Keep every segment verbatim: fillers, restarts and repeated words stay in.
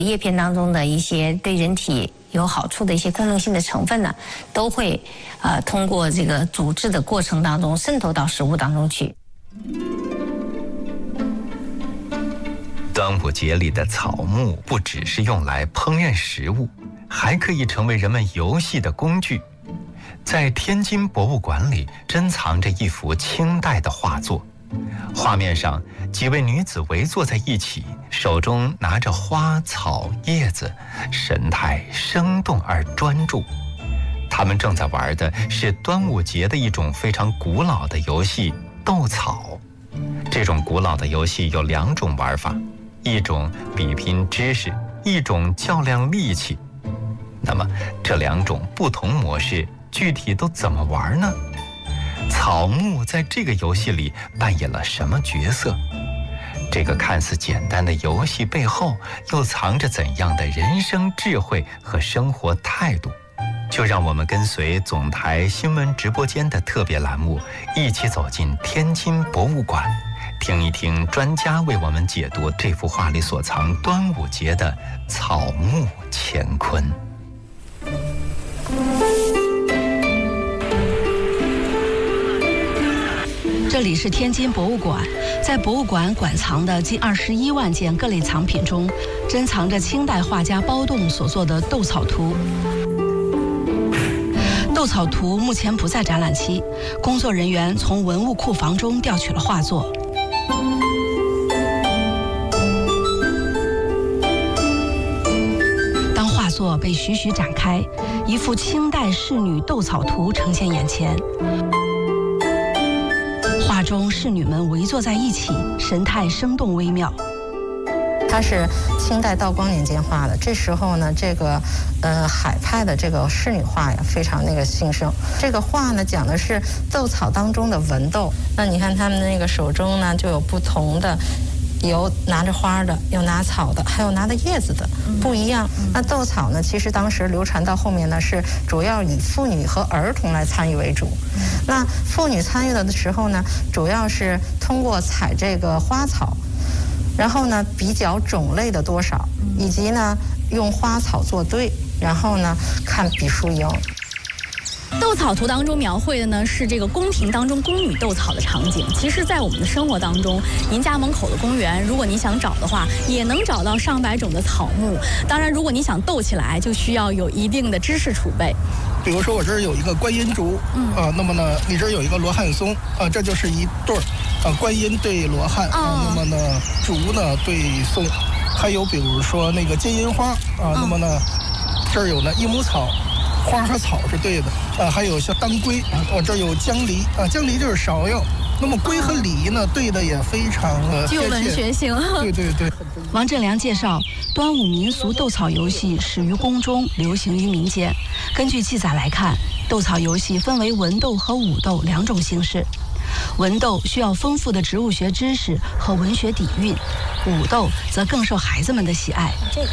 叶片当中的一些对人体有好处的一些功能性的成分呢，都会呃通过这个煮制的过程当中渗透到食物当中去。 端午节里的草木不只是用来烹饪食物，还可以成为人们游戏的工具。在天津博物馆里珍藏着一幅清代的画作，画面上几位女子围坐在一起，手中拿着花草叶子，神态生动而专注。她们正在玩的是端午节的一种非常古老的游戏——斗草。这种古老的游戏有两种玩法，一种比拼知识，一种较量力气。那么这两种不同模式具体都怎么玩呢？草木在这个游戏里扮演了什么角色？这个看似简单的游戏背后又藏着怎样的人生智慧和生活态度？就让我们跟随总台新闻直播间的特别栏目，一起走进天津博物馆，听一听专家为我们解读这幅画里所藏端午节的草木乾坤。 这里是天津博物馆，在博物馆馆藏的近二十一万件各类藏品中，珍藏着清代画家包栋所作的斗草图。斗草图目前不在展览期，工作人员从文物库房中调取了画作。当画作被徐徐展开，一幅清代仕女斗草图呈现眼前。画中仕女们围坐在一起，神态生动微妙。 它是清代道光年间画的，这时候呢，这个呃海派的这个仕女画呀，非常那个兴盛。这个画呢，讲的是斗草当中的文斗。那你看他们那个手中呢，就有不同的，有拿着花的，有拿草的，还有拿的叶子的，不一样。那斗草呢，其实当时流传到后面呢，是主要以妇女和儿童来参与为主。那妇女参与的时候呢，主要是通过采这个花草，然后呢比较种类的多少，以及呢用花草做对，然后呢看比输赢。 斗草图当中描绘的呢是这个宫廷当中宫女斗草的场景。其实，在我们的生活当中，您家门口的公园，如果你想找的话，也能找到上百种的草木。当然，如果你想斗起来，就需要有一定的知识储备。 比如说，我这儿有一个观音竹，嗯啊，那么呢，你这儿有一个罗汉松，啊，这就是一对儿，啊，观音对罗汉，啊， 哦、 那么呢，竹呢对松，还有比如说那个金银花，啊，哦、那么呢，这儿有呢益母草。花和草是对的啊，还有像当归，我这儿有姜梨啊，姜梨就是芍药。那么归和梨呢，对的也非常的具有文学性。 对对对。 王振良介绍，端午民俗斗草游戏始于宫中，流行于民间。根据记载来看，斗草游戏分为文斗和武斗两种形式。文斗需要丰富的植物学知识和文学底蕴，武斗则更受孩子们的喜爱。 这个。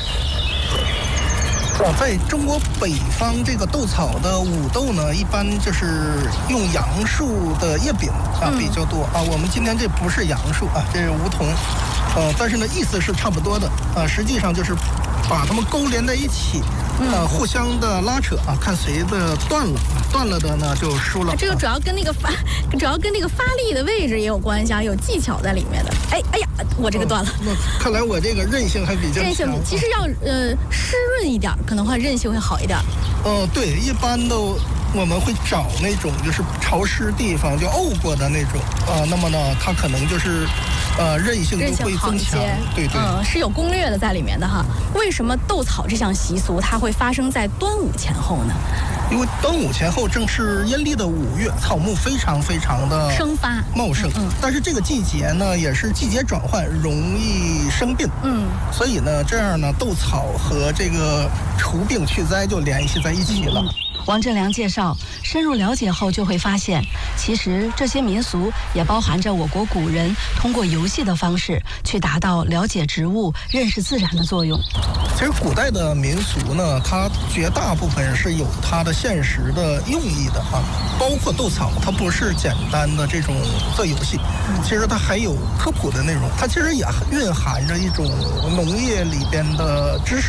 在中国北方，这个斗草的武斗呢，一般就是用杨树的叶柄啊比较多啊。我们今天这不是杨树啊，这是梧桐，呃，但是呢意思是差不多的啊。实际上就是把它们勾连在一起，呃，互相的拉扯啊，看谁的断了，断了的呢就输了。 这个主要跟那个发，主要跟那个发力的位置也有关系啊，有技巧在里面的。哎哎呀，我这个断了。 那看来我这个韧性还比较强。 韧性其实要呃湿润一点，可能会韧性会好一点。 哦，对，一般都我们会找那种就是潮湿地方就沤过的那种啊，那么呢，它可能就是呃韧性都会增强。对对， 嗯，是有攻略的在里面的哈。为什么斗草这项习俗它会发生在端午前后呢？ 因为端午前后正是阴历的五月，草木非常非常的生发茂盛， 嗯， 但是这个季节呢也是季节转换，容易生病， 嗯， 所以呢这样呢斗草和这个除病去灾就联系在一起了。嗯王振良介绍，深入了解后就会发现，其实这些民俗也包含着我国古人通过游戏的方式去达到了解植物、认识自然的作用。 其实古代的民俗呢，它绝大部分是有它的现实的用意的啊，包括斗草，它不是简单的这种做游戏，其实它还有科普的内容，它其实也蕴含着一种农业里边的知识。